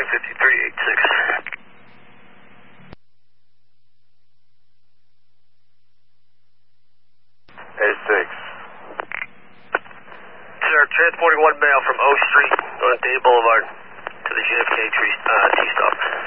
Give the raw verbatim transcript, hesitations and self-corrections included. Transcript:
fifty-three eighty-six. A six. Sir, transporting one male from O Street on Day Boulevard to the J F K tree, uh, T-stop.